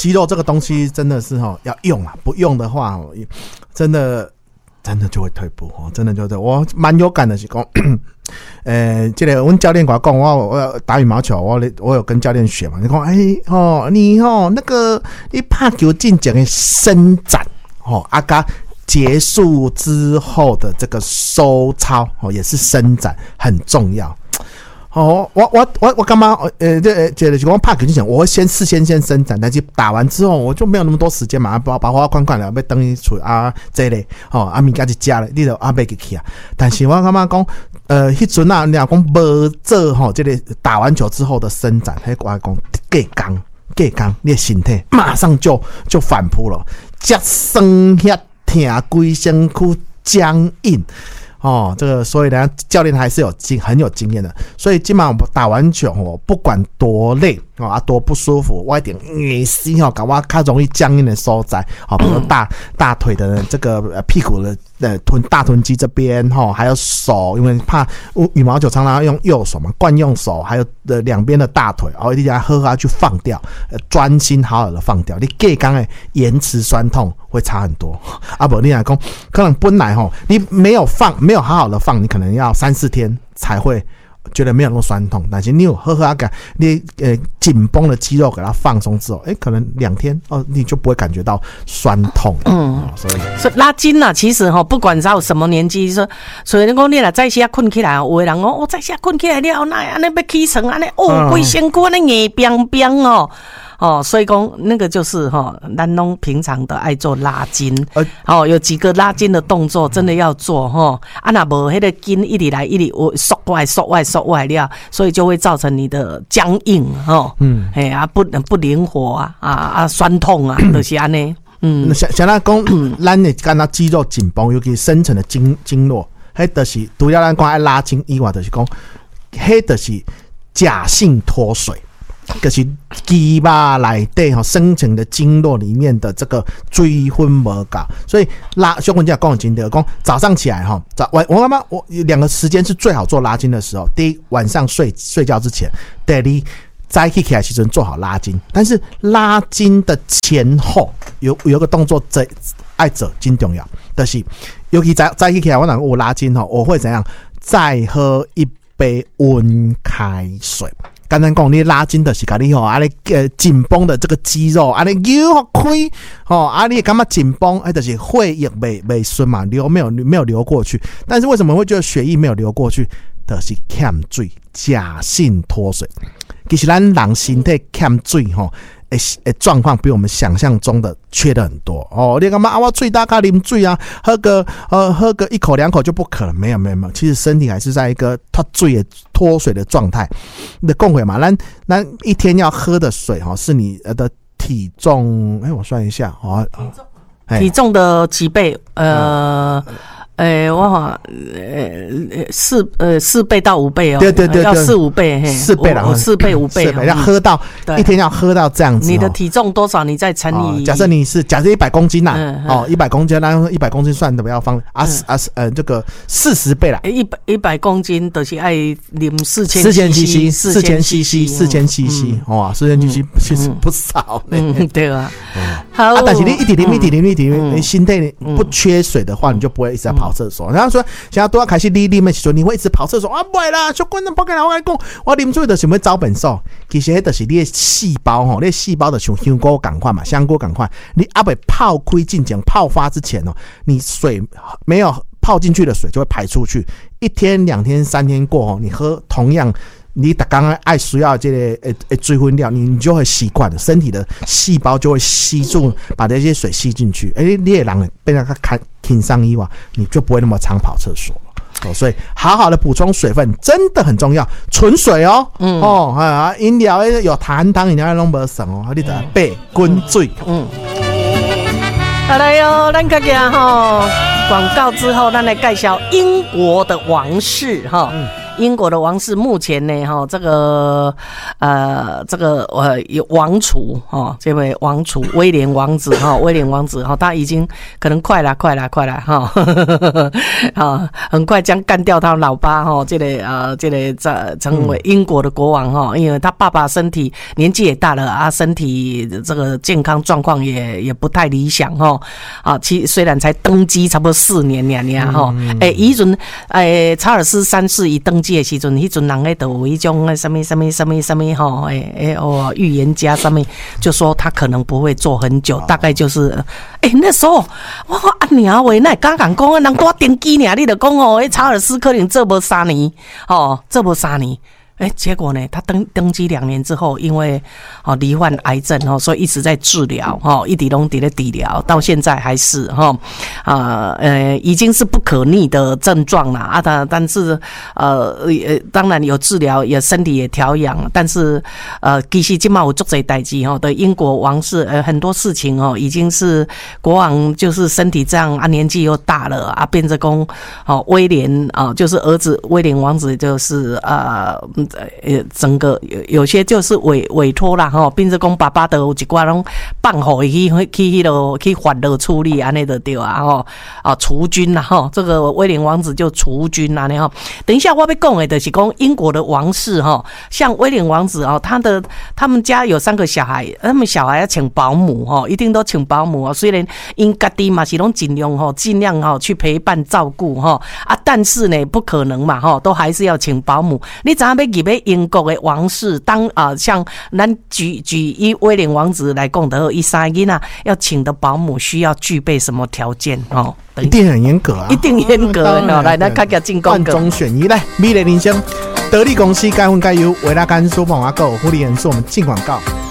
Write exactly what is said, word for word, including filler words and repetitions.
肌肉这个东西真的是哈要用啊，不用的话，真的真的就会退步哦，真的就对我蛮有感的是讲，呃，这个我们教练跟我讲，我我打羽毛球，我我有跟教练学嘛，你讲哎哦，你哦那个你拍球进前的伸展哦，啊噶。结束之后的这个收操哦，也是伸展很重要。哦，我我我我干嘛？呃，这这就是讲拍球之前，我会先事先先伸展，但是打完之后我就没有那么多时间嘛，把把花款款了，要等伊出啊这类哦，啊物件就加了，你就啊买起去啊。但是我干嘛讲？呃，迄阵啊，你讲无做吼，这个打完球之后的伸展，迄我讲隔工隔工，你的身体马上就就反扑了，加酸遐。痛规身躯僵硬哦，这个所以呢，教练还是有经很有经验的。所以基本上我打完球哦，不管多累哦啊多不舒服，我一点硬心哦，搞我较容易僵硬的所在，好、哦，比如大大腿的这个屁股的呃臀大臀肌这边哈、哦，还有手，因为怕羽毛球常常用右手嘛，惯用手，还有的两边的大腿，哦，一定要喝下去放掉，呃，专心好好的放掉，你隔刚的延迟酸痛会差很多。啊不，你来讲，可能本来哈，你没有放，没有好好的放，你可能要三四天才会觉得没有那么酸痛，但是你有喝喝啊，你呃紧绷的肌肉给它放松之后，哎，可能两天哦，你就不会感觉到酸痛。嗯，哦、所以所以拉筋啊，其实哈、哦，不管到什么年纪，说所以你讲你啦，在下困起来，有的人讲我在下困起来了，那安尼要起床安尼，哦，规身躯安尼硬冰冰哦。哦，所以讲那个就是哈，咱拢平常的爱做拉筋，哦，有几个拉筋的动作真的要做哈，啊那无迄个筋一直来一直缩外缩外缩外了，所以就会造成你的僵硬哈，嗯，哎啊不不灵活啊啊啊酸痛啊，就是安尼，嗯， 像像咱讲，咱的干那肌肉紧绷，尤其深层的经经络，迄就是除了咱讲爱拉筋以外，就是讲，迄就是假性脱水。就是肌肉内底吼深层的经络里面的这个水分无够，所以拉小文家讲的真对，讲早上起来哈，早晚我妈妈我两个时间是最好做拉筋的时候。第一，晚上睡睡觉之前；第二，早起起来时阵做好拉筋。但是拉筋的前后有有个动作这爱做真重要，就是尤其早早起起来，我讲我拉筋吼，我会怎样？再喝一杯温开水。刚才讲你拉筋的是，你吼，啊你呃紧绷的这个肌肉，啊你扭开，吼，啊你感觉紧绷，哎，就是血液没没顺嘛，流没有没有流过去。但是为什么会觉得血液没有流过去？就是欠水，假性脱水。其实咱人身体欠水吼。诶诶，状况比我们想象中的缺的很多哦。你干嘛啊？我嘴大咖啉水啊，喝个呃喝个一口两口就不可能，没有没有没有。其实身体还是在一个脱水的脱水的状态。你的共回嘛，咱咱一天要喝的水哈、哦，是你的体重。哎，我算一下哦， 体重体重的几倍？呃。嗯诶、欸，我好呃四呃四倍到五倍哦， 对对 对, 對， 要四五倍，嘿， 四倍了， 四倍五倍， 四倍要喝到、嗯、一天要喝到这样子、哦。 你的体重多少？你再乘以、 哦。假设你是假设一百公斤呐、啊嗯，哦，一百公斤，那一百公斤算怎么样方啊、嗯、啊呃这个四十倍啦， 一百一百公斤都是爱啉四千四千 cc 四千 cc 四千 cc 哇，四千 cc 其实不少呢、 嗯，对啊。 好啊，但是你一点零一点零一点零，你心态不缺水的话，你就不会一直在跑厕所。然后说，想要多要开始你啉的时候，你会一直跑厕所啊？不会啦，小滚，不跟我讲，我啉水的是要找本数。其实迄就是你的细胞吼，你的细胞的像香菇赶快嘛，香菇赶快。你阿未泡开进前泡发之前哦，你水没有泡进去的水就会排出去。一天、两天、三天过后，你喝同样。你刚刚爱需要这个诶诶水分量，你你就会习惯了，身体的细胞就会吸住，把这些水吸进去。诶、欸，你也让被那个看挺上衣哇，你就不会那么常跑厕所了。哦，所以好好的补充水分真的很重要，纯水哦，嗯哦啊，饮料有含糖饮料拢无省哦，你得备滚水。嗯， 好来哟，咱大家哈广告之后，咱来介绍英国的王室哈。嗯英国的王室目前呢，哈，这个呃，这个呃，有王储哈，这位王储威廉王子哈，威廉王子哈，他已经可能快了，快了，快了哈，啊，很快将干掉他老爸哈，这个呃，这个这成为英国的国王哈，因为他爸爸身体年纪也大了啊，身体这个健康状况也也不太理想哈，啊，其虽然才登基差不多四年两年哈，诶，以前诶查尔斯三世一登基的时阵，迄阵人咧都有一种诶什么什么什么什么吼，诶诶哦，预言家上面就说他可能不会做很久，大概就是诶、欸、那时候我讲啊娘喂，那刚刚讲啊，人多登基呢，你就讲哦，诶查尔斯可能做无三年，哦，做无三年。哎，结果呢？他登登基两年之后，因为哦罹患癌症哦，所以一直在治疗哦，一直拢在治疗，到现在还是哈啊 呃, 呃已经是不可逆的症状了啊。但但是呃呃，当然有治疗，也身体也调养，但是呃，其实今嘛有做这代志哈，对英国王室呃很多事情哦，已经是国王就是身体这样啊，年纪又大了啊，变成公哦威廉啊，就是儿子威廉王子就是呃。呃，整个有有些就是委委托啦吼，变成讲爸爸都有一寡拢放互伊去去迄落去法律处理安尼就对啊吼啊除军啦吼，这个威廉王子就除军安尼吼。等一下我要讲的就是讲英国的王室吼，像威廉王子哦，他的他们家有三个小孩，他们小孩要请保姆吼，一定都请保姆哦。虽然因家己嘛是拢尽量吼，尽量吼去陪伴照顾吼啊，但是呢不可能嘛吼，都还是要请保姆。你知影要入去英国的王室当啊、呃，像咱举举以威廉王子来讲的，伊三个囡仔要请的保姆需要具备什么条件哦？ 一定很严格啊， 一定严格哦。来，咱看个进攻万中选一，来美丽人生，得力公司该混该优，维拉甘苏宝华购，护理人是我们进广告。